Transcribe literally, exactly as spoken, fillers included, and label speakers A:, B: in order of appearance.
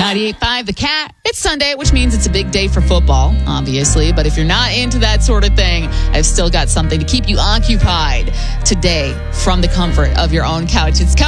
A: ninety-eight point five The Cat. It's Sunday, which means it's a big day for football, obviously. But if you're not into that sort of thing, I've still got something to keep you occupied today from the comfort of your own couch. It's coming.